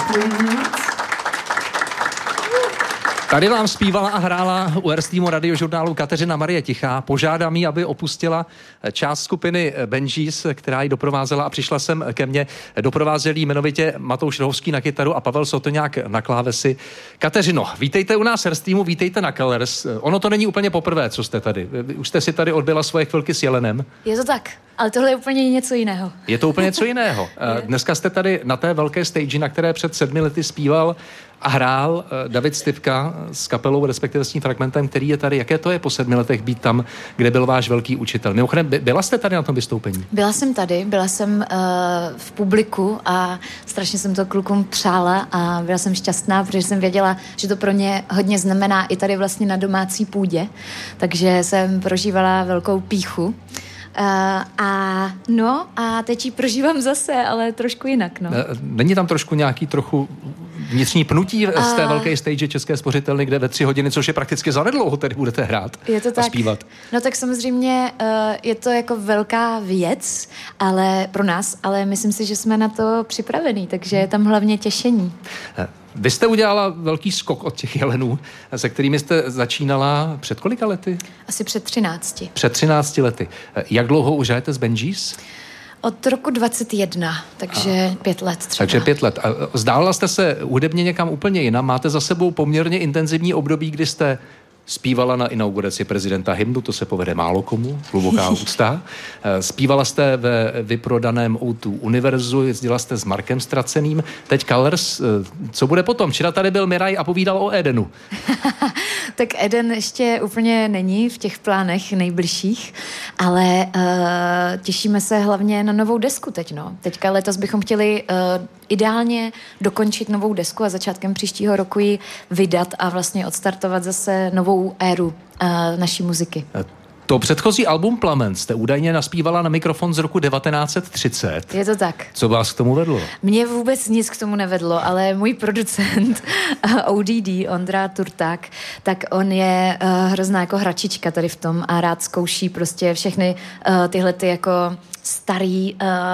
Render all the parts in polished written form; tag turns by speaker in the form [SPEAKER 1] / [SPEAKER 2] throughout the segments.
[SPEAKER 1] Tady vám zpívala a hrála u Erstýmu radiožurnálu Kateřina Marie Tichá. Požádám ji, aby opustila část skupiny Benjis, která ji doprovázela a přišla sem ke mně. Doprovázeli jmenovitě Matouš Rohovský na kytaru a Pavel Sotoňák na klávesy. Kateřino, vítejte u nás Erstýmu, vítejte na Colors. Ono to není úplně poprvé, co jste tady. Už jste si tady odbyla svoje chvilky s Jelenem.
[SPEAKER 2] Je to tak, ale tohle je úplně něco jiného.
[SPEAKER 1] Je to úplně něco jiného. Dneska jste tady na té velké stage, na které před 7 lety zpíval a hrál David Stypka s kapelou, respektive s tím fragmentem, který je tady. Jaké to je po 7 letech být tam, kde byl váš velký učitel? Mimochodem, byla jste tady na tom vystoupení?
[SPEAKER 2] Byla jsem tady, byla jsem v publiku a strašně jsem to klukům přála a byla jsem šťastná, protože jsem věděla, že to pro ně hodně znamená i tady vlastně na domácí půdě. Takže jsem prožívala velkou píchu. A teď ji prožívám zase, ale trošku jinak, no.
[SPEAKER 1] Není tam trošku nějaký trochu vnitřní pnutí z té velké stage České spořitelny, kde ve 3 hodiny, což je prakticky zanedlouho, tedy budete hrát
[SPEAKER 2] je to
[SPEAKER 1] a
[SPEAKER 2] tak
[SPEAKER 1] zpívat?
[SPEAKER 2] No tak samozřejmě je to jako velká věc, ale pro nás, ale myslím si, že jsme na to připravení, takže je tam hlavně těšení.
[SPEAKER 1] Vy jste udělala velký skok od těch Jelenů, se kterými jste začínala před kolika lety?
[SPEAKER 2] Asi před 13.
[SPEAKER 1] Před 13 lety. Jak dlouho už hrajete s Benjis?
[SPEAKER 2] Od roku 21, takže 5 let třeba.
[SPEAKER 1] Takže 5 let. A zdávala jste se hudebně někam úplně jinam? Máte za sebou poměrně intenzivní období, kdy jste zpívala na inauguraci prezidenta hymnu, to se povede málo komu, hluboká úcta. Zpívala jste ve vyprodaném O2 Univerzu, jezdila jste s Markem Straceným. Teď Colors, co bude potom? Včera tady byl Miraj a povídal o Edenu.
[SPEAKER 2] Tak Eden ještě úplně není v těch plánech nejbližších, ale těšíme se hlavně na novou desku teď, no. Teďka letos bychom chtěli ideálně dokončit novou desku a začátkem příštího roku ji vydat a vlastně odstartovat zase novou éru naší muziky.
[SPEAKER 1] To předchozí album Plamen jste údajně naspívala na mikrofon z roku 1930.
[SPEAKER 2] Je to tak.
[SPEAKER 1] Co vás k tomu vedlo?
[SPEAKER 2] Mně vůbec nic k tomu nevedlo, ale můj producent ODD, Ondra Turták, tak on je hrozná jako hračička tady v tom a rád zkouší prostě všechny tyhle ty jako starý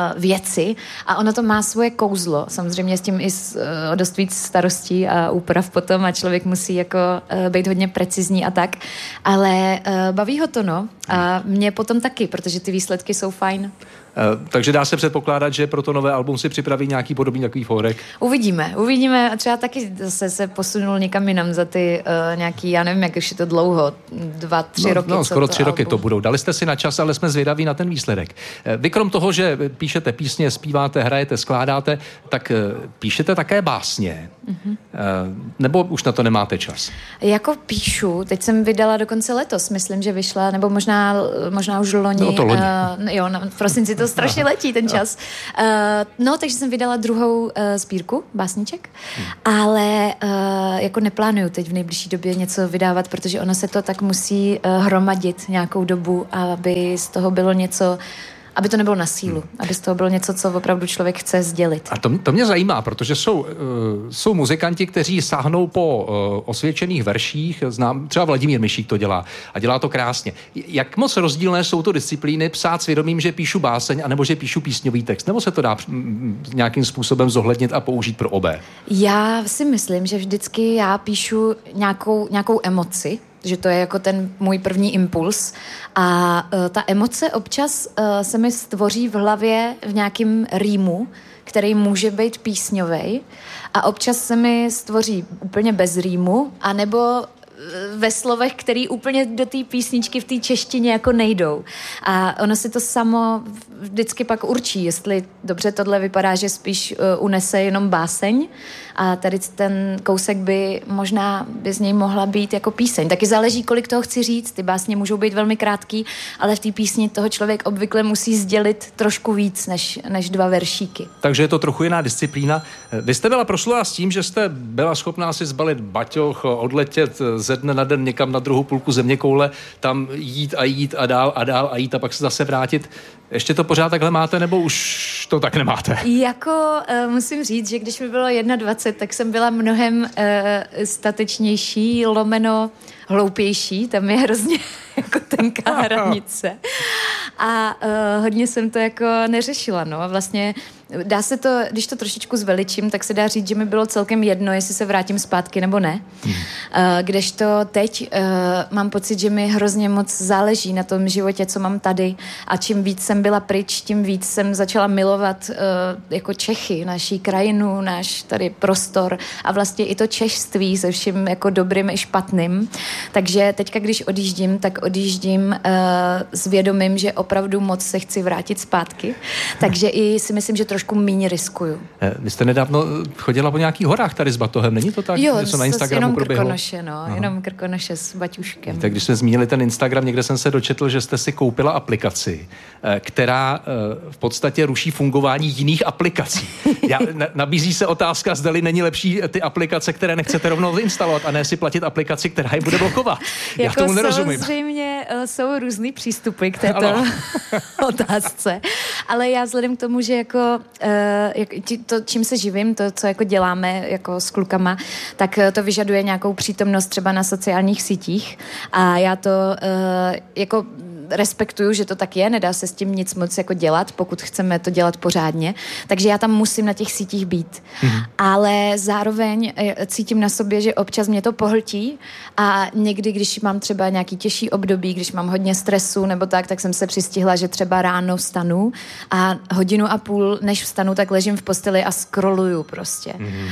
[SPEAKER 2] věci a ono to má svoje kouzlo. Samozřejmě s tím i dost víc starostí a úprav potom a člověk musí jako být hodně precizní a tak, ale baví ho to, no. A mě potom taky, protože ty výsledky jsou fajn.
[SPEAKER 1] Takže dá se předpokládat, že pro to nové album si připraví nějaký podobný takový fórek?
[SPEAKER 2] Uvidíme a třeba taky zase se posunul někam jinam za ty nějaký, já nevím, jak už je to dlouho, 2-3 roky.
[SPEAKER 1] No, skoro 3 roky
[SPEAKER 2] album.
[SPEAKER 1] to budou. Dali jste si na čas, ale jsme zvědaví na ten výsledek. Vy krom toho, že píšete písně, zpíváte, hrajete, skládáte, tak píšete také básně. Mm-hmm. Nebo už na to nemáte čas?
[SPEAKER 2] Jako píšu, teď jsem vydala dokonce letos, myslím, že vyšla, nebo možná už loni.
[SPEAKER 1] No to loni.
[SPEAKER 2] V prosinci to strašně letí ten čas. Takže jsem vydala druhou sbírku básniček, ale jako neplánuju teď v nejbližší době něco vydávat, protože ono se to tak musí hromadit nějakou dobu, aby z toho bylo něco, aby to nebylo na sílu, aby z toho bylo něco, co opravdu člověk chce sdělit.
[SPEAKER 1] A to mě zajímá, protože jsou muzikanti, kteří sáhnou po osvědčených verších, znám, třeba Vladimír Mišík to dělá a dělá to krásně. Jak moc rozdílné jsou to disciplíny psát svědomím, že píšu báseň, anebo že píšu písňový text? Nebo se to dá nějakým způsobem zohlednit a použít pro obé?
[SPEAKER 2] Já si myslím, že vždycky já píšu nějakou emoci, že to je jako ten můj první impuls a ta emoce občas se mi stvoří v hlavě v nějakém rýmu, který může být písňovej a občas se mi stvoří úplně bez rýmu, anebo ve slovech, který úplně do té písničky v té češtině jako nejdou. A ono si to samo vždycky pak určí, jestli dobře tohle vypadá, že spíš unese jenom báseň a tady ten kousek by možná by z něj mohla být jako píseň. Taky záleží, kolik toho chci říct. Ty básně můžou být velmi krátký, ale v té písni toho člověk obvykle musí sdělit trošku víc než 2 veršíky.
[SPEAKER 1] Takže je to trochu jiná disciplína. Vy jste byla proslulá s tím, že jste byla schopná si zbalit baťoch, odletět ze dne na den někam na druhou půlku zeměkoule, tam jít a dál a jít a pak se zase vrátit. Ještě to pořád takhle máte, nebo už to tak nemáte?
[SPEAKER 2] Jako musím říct, že když mi bylo 21, tak jsem byla mnohem statečnější, hloupější, tam je hrozně jako tenká hranice. A hodně jsem to jako neřešila, no. A vlastně dá se to, když to trošičku zveličím, tak se dá říct, že mi bylo celkem jedno, jestli se vrátím zpátky nebo ne. Kdežto teď mám pocit, že mi hrozně moc záleží na tom životě, co mám tady a čím víc jsem byla pryč, tím víc jsem začala milovat jako Čechy, naší krajinu, náš tady prostor a vlastně i to češství se vším jako dobrým i špatným. Takže teďka, když odjíždím, tak odjíždím s vědomím, že opravdu moc se chci vrátit zpátky. Takže i si myslím, že trošku míň riskuju.
[SPEAKER 1] Vy jste nedávno chodila po nějakých horách tady s batohem, není to tak?
[SPEAKER 2] Jo,
[SPEAKER 1] na Instagramu
[SPEAKER 2] jenom
[SPEAKER 1] proběhlo?
[SPEAKER 2] Krkonoše, jenom Krkonoše s baťuškem.
[SPEAKER 1] Tak když jsme zmínili ten Instagram, někde jsem se dočetl, že jste si koupila aplikaci, která v podstatě ruší fungování jiných aplikací. Nabízí se otázka, zdali není lepší ty aplikace, které nechcete rovnou instalovat a ne si platit aplikaci, která je bude blokovat. Já tomu nerozumím.
[SPEAKER 2] Samozřejmě jsou různý přístupy k této otázce, ale já vzhledem k tomu, že jako to, čím se živím, to, co jako děláme jako s klukama, tak to vyžaduje nějakou přítomnost třeba na sociálních sítích a já to jako respektuju, že to tak je, nedá se s tím nic moc jako dělat, pokud chceme to dělat pořádně, takže já tam musím na těch sítích být. Ale zároveň cítím na sobě, že občas mě to pohltí a někdy, když mám třeba nějaký těžší období, když mám hodně stresu nebo tak jsem se přistihla, že třeba ráno vstanu a 1.5 hodiny, než vstanu, tak ležím v posteli a scrolluju prostě.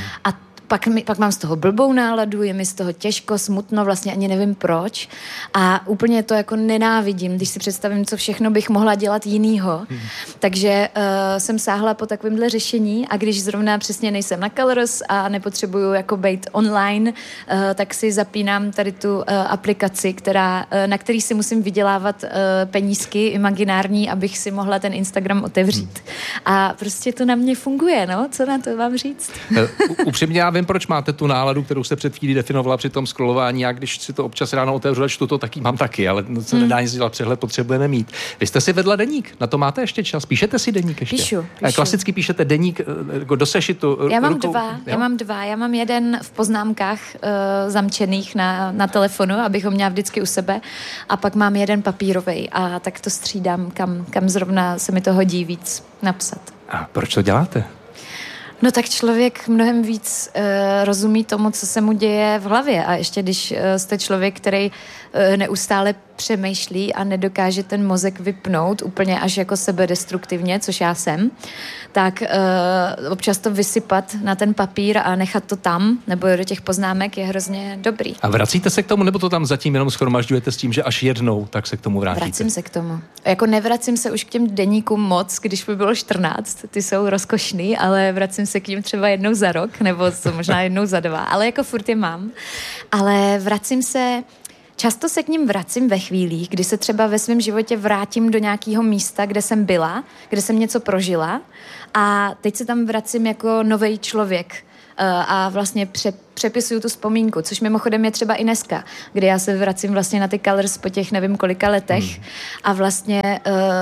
[SPEAKER 2] A pak mám z toho blbou náladu, je mi z toho těžko, smutno, vlastně ani nevím proč. A úplně to jako nenávidím, když si představím, co všechno bych mohla dělat jinýho. Takže jsem sáhla po takovémhle řešení a když zrovna přesně nejsem na Colors a nepotřebuju jako být online, tak si zapínám tady tu aplikaci, na který si musím vydělávat penízky imaginární, abych si mohla ten Instagram otevřít. A prostě to na mě funguje, no? Co na to vám říct?
[SPEAKER 1] Upřímně já vím, proč máte tu náladu, kterou jste před chvílí definovala při tom scrollování. Já když si to občas ráno otevřu a čtu to, taky mám taky, ale se nedá nic dělat, přehled potřebujeme mít. Vy jste si vedla deník, na to máte ještě čas? Píšete si deník ještě?
[SPEAKER 2] Píšu.
[SPEAKER 1] Klasicky píšete deník do sešitu
[SPEAKER 2] Já mám dva. Já mám jeden v poznámkách zamčených na telefonu, abych ho měla vždycky u sebe a pak mám jeden papírovej a tak to střídám, kam zrovna se mi to hodí víc napsat.
[SPEAKER 1] A proč to děláte?
[SPEAKER 2] No tak člověk mnohem víc rozumí tomu, co se mu děje v hlavě a ještě když jste člověk, který neustále přemýšlí a nedokáže ten mozek vypnout úplně až jako sebedestruktivně, což já jsem, tak občas to vysypat na ten papír a nechat to tam, nebo do těch poznámek je hrozně dobrý.
[SPEAKER 1] A vracíte se k tomu, nebo to tam zatím jenom shromažďujete s tím, že až jednou, tak se k tomu vrátíte?
[SPEAKER 2] Vracím se k tomu. Jako nevracím se už k těm deníkům moc, když by bylo 14, ty jsou rozkošný, ale vracím se k ním třeba jednou za rok, nebo možná jednou za 2, ale jako furt je mám. Ale často se k ním vracím ve chvílích, kdy se třeba ve svém životě vrátím do nějakého místa, kde jsem byla, kde jsem něco prožila a teď se tam vracím jako novej člověk a vlastně přepisuju tu vzpomínku, což mimochodem je třeba i dneska, kdy já se vracím vlastně na ty Colors po těch nevím kolika letech a vlastně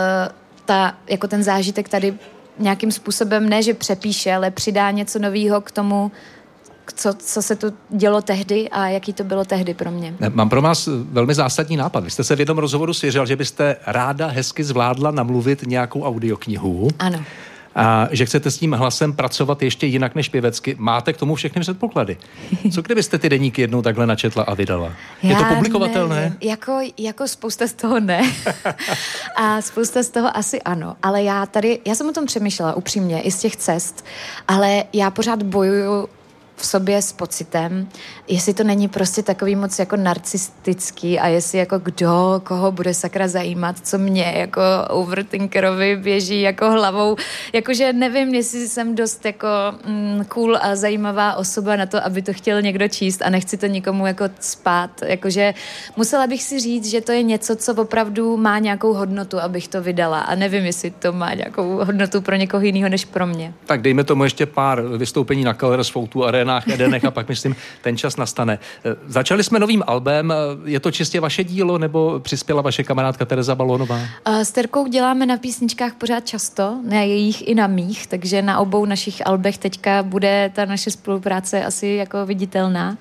[SPEAKER 2] jako ten zážitek tady nějakým způsobem ne, že přepíše, ale přidá něco nového k tomu, co se tu dělo tehdy a jaký to bylo tehdy pro mě.
[SPEAKER 1] Mám pro vás velmi zásadní nápad. Vy jste se v jednom rozhovoru svěřil, že byste ráda hezky zvládla namluvit nějakou audioknihu.
[SPEAKER 2] Ano.
[SPEAKER 1] A že chcete s tím hlasem pracovat ještě jinak než pěvecky. Máte k tomu všechny předpoklady. Co kdybyste ty deníky jednou takhle načetla a vydala? Je to publikovatelné?
[SPEAKER 2] Jako spousta z toho ne. A spousta z toho asi ano. Ale já jsem o tom přemýšlela upřímně i z těch cest, ale já pořád bojuju v sobě s pocitem, jestli to není prostě takový moc jako narcistický a jestli jako koho bude sakra zajímat, co mě jako overthinkerovi běží jako hlavou, jakože nevím, jestli jsem dost jako cool a zajímavá osoba na to, aby to chtěl někdo číst a nechci to nikomu jako cpát, jakože musela bych si říct, že to je něco, co opravdu má nějakou hodnotu, abych to vydala a nevím, jestli to má nějakou hodnotu pro někoho jiného než pro mě.
[SPEAKER 1] Tak dejme tomu ještě pár vystoupení na Colors, Foutu, Arenách, Edenech a pak myslím, ten čas nastane. Začali jsme novým albem, je to čistě vaše dílo nebo přispěla vaše kamarádka Tereza Balónová?
[SPEAKER 2] S Terkou děláme na písničkách pořád často, na jejich i na mých, takže na obou našich albech teďka bude ta naše spolupráce asi jako viditelná.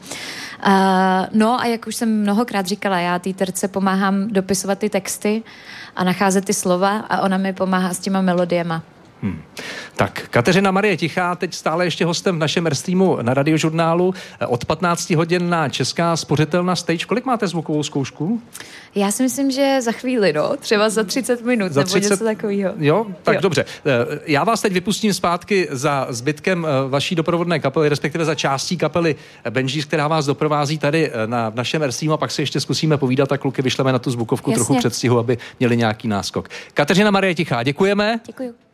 [SPEAKER 2] No a jak už jsem mnohokrát říkala, já té Terce pomáhám dopisovat ty texty a nacházet ty slova a ona mi pomáhá s těma melodiema.
[SPEAKER 1] Tak, Kateřina Marie Tichá, teď stále ještě hostem v našem Airstreamu na Radiožurnálu. Od 15 hodin na Česká spořitelna Stage. Kolik máte zvukovou zkoušku?
[SPEAKER 2] Já si myslím, že za chvíli, třeba za 30 minut, nebo něco takového.
[SPEAKER 1] Jo, tak dobře. Já vás teď vypustím zpátky za zbytkem vaší doprovodné kapely, respektive za částí kapely Benjis, která vás doprovází tady v našem Airstreamu, a pak si ještě zkusíme povídat a kluky vyšleme na tu zvukovku trochu předstihu, aby měli nějaký náskok. Kateřina Marie Tichá, děkujeme.
[SPEAKER 2] Děkuju.